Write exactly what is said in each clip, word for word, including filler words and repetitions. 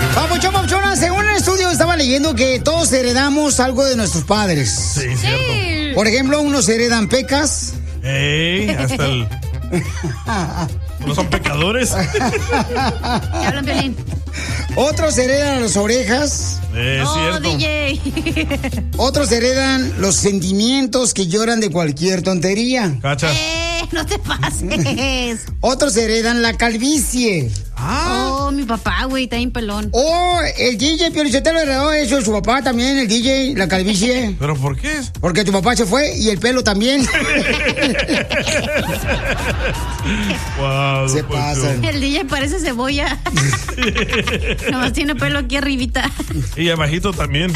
Papuchón, papuchona, según el estudio estaba leyendo que todos heredamos algo de nuestros padres. Sí, cierto. Por ejemplo, unos heredan pecas. Ey, hasta el... ¿No son pecadores? ¿Qué hablan, Piolín? Otros heredan las orejas. Es oh, cierto. D J. Otros heredan los sentimientos que lloran de cualquier tontería. Cacha. Eh, no te pases. Otros heredan la calvicie. Ah. Oh, mi papá, güey, está bien pelón. Oh, el D J Piolichotelo heredó eso de su papá también, el D J, la calvicie. ¿Pero por qué? Porque tu papá se fue y el pelo también. Wow, se pasan. El D J parece cebolla. Nomás tiene pelo aquí arribita. Y abajito también.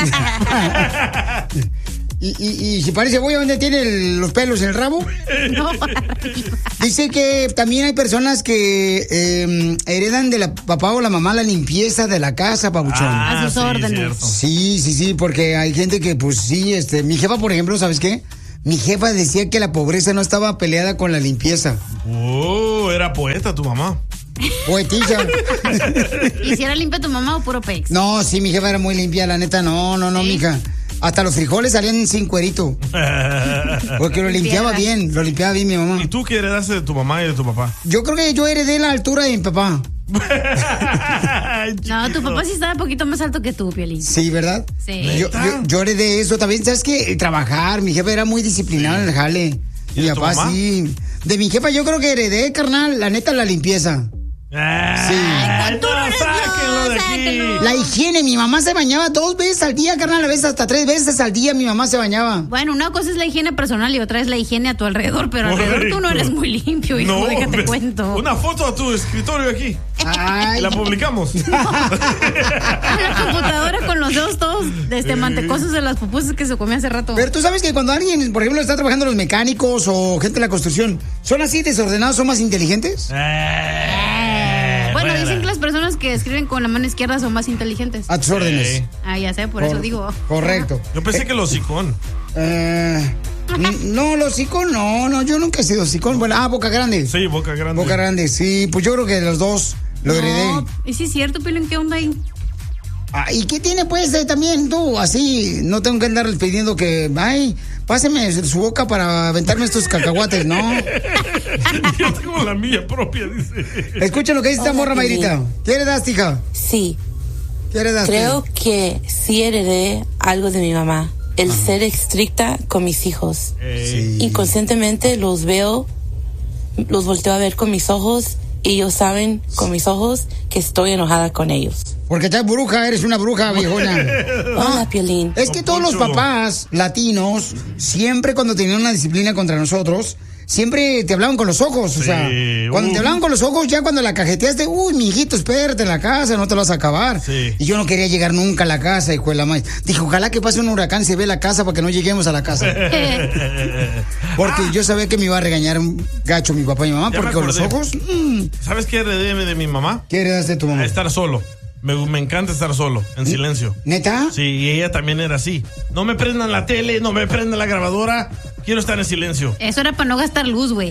¿Y, y, y si parece cebolla, dónde tiene el- los pelos en el rabo? No, arriba. Dice que también hay personas que eh, heredan de la papá o la mamá la limpieza de la casa, papuchón. Ah, A sus sí, órdenes. cierto. Sí, sí, sí, porque hay gente que, pues sí, este, mi jefa, por ejemplo, ¿sabes qué? Mi jefa decía que la pobreza no estaba peleada con la limpieza. Oh, era poeta tu mamá. Poetilla. ¿Y si era limpia tu mamá o puro pex? No, sí, mi jefa era muy limpia, la neta, no, no, no, ¿Sí? mija. Hasta los frijoles salían sin cuerito. Porque lo limpiaba Piedras. bien, lo limpiaba bien mi mamá. ¿Y tú qué heredaste de tu mamá y de tu papá? Yo creo que yo heredé la altura de mi papá. No, tu papá sí estaba un poquito más alto que tú, Piolín. Sí, ¿verdad? Sí. Yo, yo, yo heredé eso también. ¿Sabes qué? Trabajar. Mi jefa era muy disciplinada en el jale. ¿Y Mi de tu papá mamá? sí. De mi jefa yo creo que heredé, carnal, la neta, la limpieza. Ah, Ay, tú no no, eres- sáquenlo de no, aquí. sáquenlo. La higiene. Mi mamá se bañaba dos veces al día, carnal. A veces hasta tres veces al día mi mamá se bañaba. Bueno, una cosa es la higiene personal y otra es la higiene a tu alrededor, pero alrededor tú no Correcto. eres muy limpio, hijo, No, déjate ves, cuento. Una foto a tu escritorio aquí. Ay. Y la publicamos. A la computadora con los dedos todos este, mantecosos de las pupusas que se comía hace rato. Pero tú sabes que cuando alguien, por ejemplo, está trabajando los mecánicos o gente de la construcción, ¿son así desordenados, son más inteligentes? Eh, Bueno, bueno. dicen que las personas que escriben con la mano izquierda son más inteligentes. A tus órdenes. Sí. Ah, ya sé, por eso Cor- digo. Correcto. Yo pensé que los hocicón. Eh, n- no, los hocicón, no, no, yo nunca he sido hocicón. Bueno, ah, Boca Grande. Sí, boca grande. Boca Grande, sí, pues yo creo que de los dos lo heredé. No, y sí es cierto, Piolín, ¿qué onda ahí? Ah, ¿y qué tiene pues eh, también tú? Así, no tengo que andar pidiendo que, ay, páseme su boca para aventarme estos cacahuates, ¿no? Yo tengo la mía propia, dice. Escucha lo que dice esta Hola, morra, Piolín. Mayrita. ¿Qué heredaste, hija? Sí, ¿Qué heredaste? creo que sí heredé algo de mi mamá. El ser estricta con mis hijos. Eh, Sí. Inconscientemente los veo, los volteo a ver con mis ojos y ellos saben con mis ojos que estoy enojada con ellos. Porque estás bruja, eres una bruja, viejona. Hola, Piolín. Es que Don todos los Poncho. papás latinos, siempre cuando tenían una disciplina contra nosotros, siempre te hablaban con los ojos. O Sí, sea, cuando uh. te hablaban con los ojos, ya cuando la cajeteaste, uy, mijito, espérate en la casa, no te lo vas a acabar. Sí. Y yo no quería llegar nunca a la casa, hijo de la madre. Dije, ojalá que pase un huracán y se ve la casa para que no lleguemos a la casa. Porque yo sabía que me iba a regañar un gacho mi papá y mi mamá, Ya me porque con los acordé. ojos, mm, ¿Sabes qué heredé de mi mamá? ¿qué heredaste de tu mamá? A estar solo. Me, me encanta estar solo, en silencio. ¿Neta? Sí, y ella también era así. No me prendan la tele, no me prendan la grabadora. Quiero estar en silencio. Eso era para no gastar luz, güey.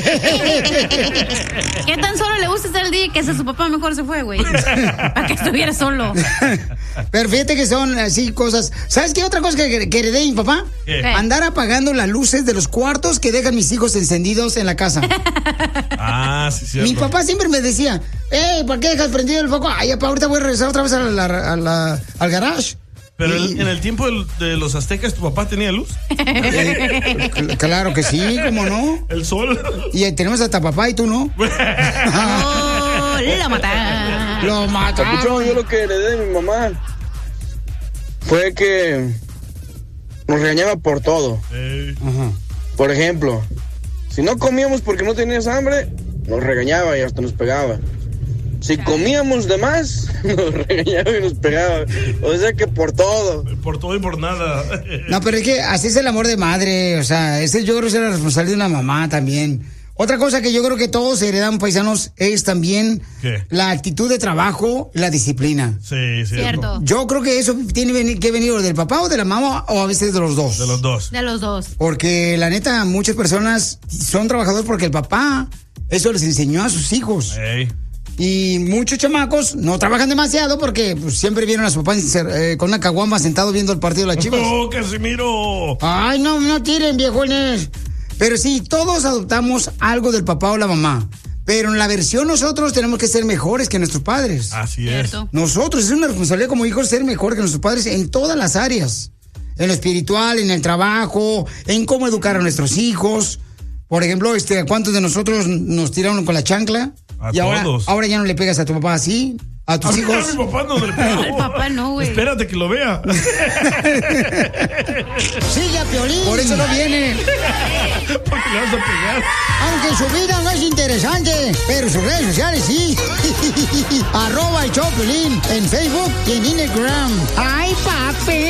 ¿Qué tan solo le gusta estar el día que su papá mejor se fue, güey? Para que estuviera solo. Pero fíjate que son así cosas. ¿Sabes qué otra cosa que, que heredé de mi papá? ¿Qué? ¿Qué? Andar apagando las luces de los cuartos que dejan mis hijos encendidos en la casa. Ah, sí, cierto. Mi papá siempre me decía, eh, ¿por qué dejas prendido el foco? Ay, papá, ahorita voy a regresar otra vez a la- a la- al garage. Pero Y- el- en el tiempo del- de los aztecas, ¿tu papá tenía luz? Eh, cl- claro que sí, ¿cómo no? ¿El sol? Y eh, tenemos hasta papá y tú no. ¡Oh, la mata! Lo mataron. Papuchón, yo lo que heredé de mi mamá fue que nos regañaba por todo. Eh, Ajá. Por ejemplo, si no comíamos porque no tenías hambre, nos regañaba y hasta nos pegaba. Si comíamos de más, nos regañaba y nos pegaba. O sea que por todo. por todo y por nada. No, pero es que así es el amor de madre, o sea, ese yo creo que es la responsabilidad de una mamá también. Otra cosa que yo creo que todos heredan, paisanos, es también ¿Qué? la actitud de trabajo y la disciplina. Sí, cierto. Cierto. Yo creo que eso tiene veni- que venir o del papá o de la mamá o a veces de los dos. De los dos. De los dos. Porque la neta, muchas personas son trabajadores porque el papá eso les enseñó a sus hijos. Ey. Y muchos chamacos no trabajan demasiado porque pues, siempre vieron a su papá eh, con una caguama sentado viendo el partido de las Chivas. ¡Oh, Casimiro! Ay, no, no tiren, viejones. Pero sí, todos adoptamos algo del papá o la mamá. Pero en la versión nosotros tenemos que ser mejores que nuestros padres. Así es. Nosotros, es una responsabilidad como hijos ser mejor que nuestros padres en todas las áreas. En lo espiritual, en el trabajo, en cómo educar a nuestros hijos. Por ejemplo, este, ¿cuántos de nosotros nos tiraron con la chancla? A y ahora, todos. ahora ya no le pegas a tu papá así, a tus A mí, hijos. a mi papá no le pegó. Al papá no, güey. Espérate que lo vea. Sigue a Piolín. Por eso no viene. Porque le vas a pegar. Aunque su vida no es interesante, pero sus redes sociales sí. Arroba el show Piolín en Facebook y en Instagram. ¡Ay, papi!